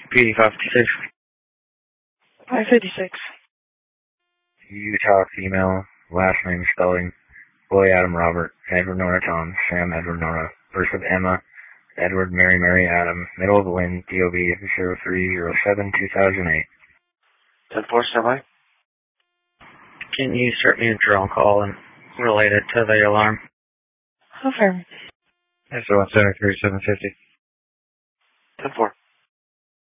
PD 556. 556. Utah female, last name spelling, Boy Adam Robert, Edward Nora Tom, Sam Edward Nora, first with Emma, Edward Mary Adam, middle of the wind, DOB 0307-2008. 10-4, stand by. Can you start me a drone call and relate it to the alarm? Affirm. SO 173-750. 10-4.